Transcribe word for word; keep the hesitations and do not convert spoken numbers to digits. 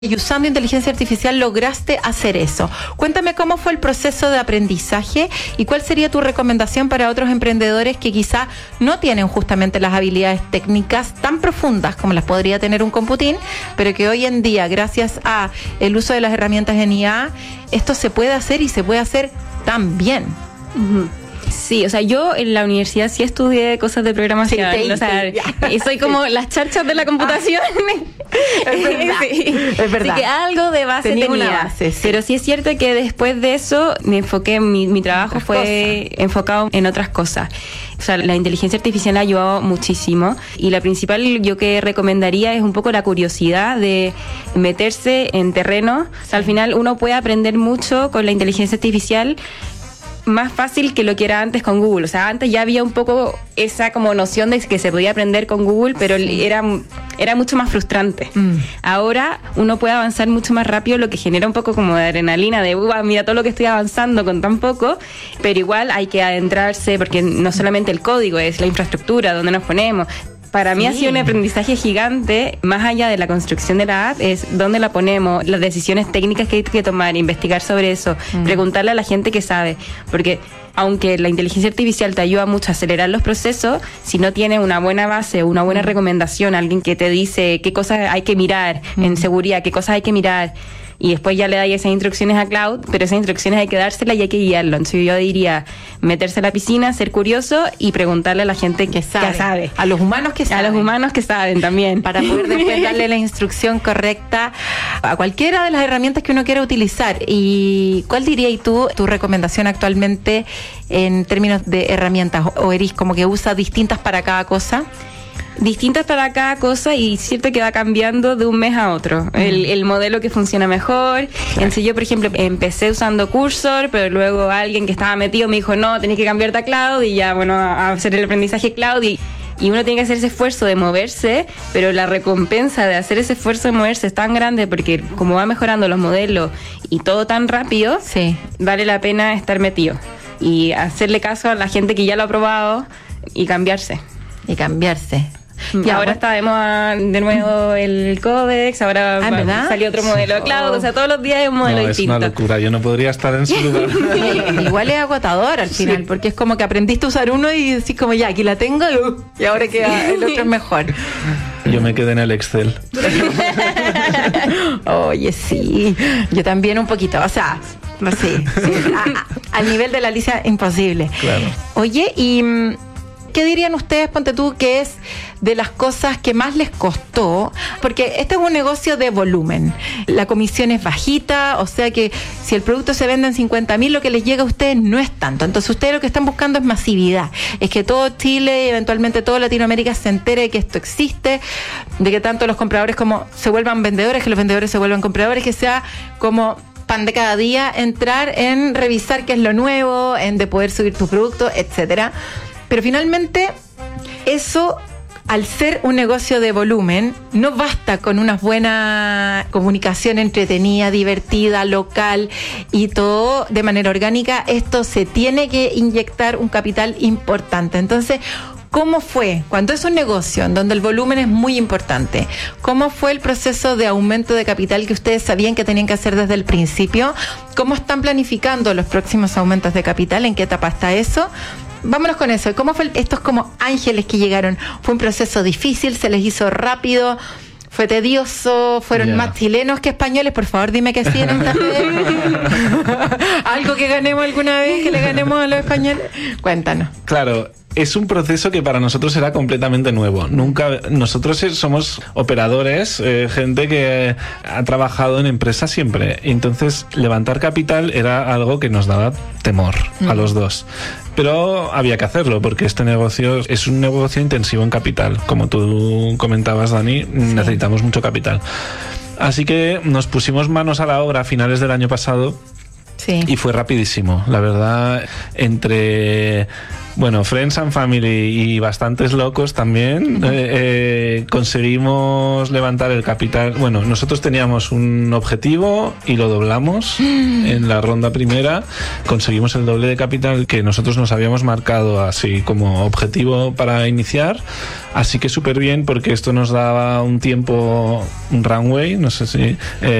y usando inteligencia artificial lograste hacer eso. Cuéntame cómo fue el proceso de aprendizaje y cuál sería tu recomendación para otros emprendedores que quizá no tienen justamente las habilidades técnicas tan profundas como las podría tener un computín, pero que hoy en día, gracias a el uso de las herramientas en I A, esto se puede hacer y se puede hacer tan bien. Uh-huh. Sí, o sea, yo en la universidad sí estudié cosas de programación, sí, o sea, y soy como las charchas de la computación. Ah, es verdad, sí. es verdad. Así que algo de base tenía, tenía. Una base, sí. Pero sí es cierto que después de eso me enfoqué, mi, mi trabajo otras fue cosas. enfocado en otras cosas. O sea, la inteligencia artificial ha ayudado muchísimo y la principal yo que recomendaría es un poco la curiosidad de meterse en terreno. O sea, al final uno puede aprender mucho con la inteligencia artificial más fácil que lo que era antes con Google. O sea, antes ya había un poco esa como noción de que se podía aprender con Google, pero sí. era, era mucho más frustrante. Mm. Ahora uno puede avanzar mucho más rápido, lo que genera un poco como de adrenalina, de uh, mira todo lo que estoy avanzando con tan poco, pero igual hay que adentrarse, porque no solamente el código, es la infraestructura, donde nos ponemos. Para mí sí. ha sido un aprendizaje gigante, más allá de la construcción de la app, es dónde la ponemos, las decisiones técnicas que hay que tomar, investigar sobre eso, mm. preguntarle a la gente que sabe, porque aunque la inteligencia artificial te ayuda mucho a acelerar los procesos, si no tienes una buena base, una buena mm. recomendación, alguien que te dice qué cosas hay que mirar mm. en seguridad, qué cosas hay que mirar, y después ya le dais esas instrucciones a Cloud, pero esas instrucciones hay que dárselas y hay que guiarlo. Entonces yo diría meterse a la piscina, ser curioso y preguntarle a la gente que sabe. Que sabe. A los humanos que saben. A los humanos que saben también. Para poder después darle la instrucción correcta a cualquiera de las herramientas que uno quiera utilizar. ¿Y cuál dirías tú, tu recomendación actualmente en términos de herramientas? ¿O eres como que usa distintas para cada cosa? Distintas para cada cosa y cierto que va cambiando de un mes a otro. Mm. El, el modelo que funciona mejor. Claro. Entonces yo, por ejemplo, empecé usando Cursor, pero luego alguien que estaba metido me dijo, no, tenés que cambiarte a Cloud y ya, bueno, a hacer el aprendizaje Cloud y... Y uno tiene que hacer ese esfuerzo de moverse, pero la recompensa de hacer ese esfuerzo de moverse es tan grande porque como va mejorando los modelos y todo tan rápido, sí. vale la pena estar metido. Y hacerle caso a la gente que ya lo ha probado y cambiarse. Y cambiarse. Y ya, ahora bueno. está de moda de nuevo el Codex, ahora ¿Ah, va, salió otro modelo de Cloud, o sea, todos los días hay un modelo no, distinto. Es una locura, yo no podría estar en su lugar. Igual es agotador al final, sí. porque es como que aprendiste a usar uno y decís como ya, aquí la tengo y, uh, y ahora queda el otro es mejor. Yo me quedé en el Excel. Oye, sí, yo también un poquito, o sea, sí, sí a, a nivel de la Alicia, imposible. Claro. Oye, y... ¿qué dirían ustedes, ponte tú, que es de las cosas que más les costó? Porque este es un negocio de volumen. La comisión es bajita, o sea que si el producto se vende en cincuenta mil, lo que les llega a ustedes no es tanto. Entonces ustedes lo que están buscando es masividad. Es que todo Chile y eventualmente toda Latinoamérica se entere de que esto existe, de que tanto los compradores como se vuelvan vendedores, que los vendedores se vuelvan compradores, que sea como... pan de cada día, entrar en revisar qué es lo nuevo, en de poder subir tu producto, etcétera. Pero finalmente, eso, al ser un negocio de volumen, no basta con una buena comunicación entretenida, divertida, local y todo de manera orgánica. Esto se tiene que inyectar un capital importante. Entonces, ¿cómo fue? Cuando es un negocio en donde el volumen es muy importante, ¿cómo fue el proceso de aumento de capital que ustedes sabían que tenían que hacer desde el principio? ¿Cómo están planificando los próximos aumentos de capital? ¿En qué etapa está eso? Vámonos con eso. ¿Cómo fue estos como ángeles que llegaron? ¿Fue un proceso difícil? ¿Se les hizo rápido? ¿Fue tedioso? ¿Fueron yeah. más chilenos que españoles? Por favor, dime que sí en esta vez. ¿Algo que ganemos alguna vez, que le ganemos a los españoles? Cuéntanos. Claro. Es un proceso que para nosotros era completamente nuevo. Nunca, nosotros somos operadores, eh, gente que ha trabajado en empresas siempre. Entonces, levantar capital era algo que nos daba temor mm. a los dos. Pero había que hacerlo porque este negocio es un negocio intensivo en capital. Como tú comentabas, Dani, sí. necesitamos mucho capital. Así que nos pusimos manos a la obra a finales del año pasado. Sí. Y fue rapidísimo, la verdad, entre Bueno, Friends and Family y bastantes locos también. Uh-huh. eh, eh, conseguimos levantar el capital. Bueno, nosotros teníamos un objetivo y lo doblamos en la ronda primera. Conseguimos el doble de capital que nosotros nos habíamos marcado así como objetivo para iniciar. Así que súper bien, porque esto nos daba un tiempo, un runway, no sé si... Eh,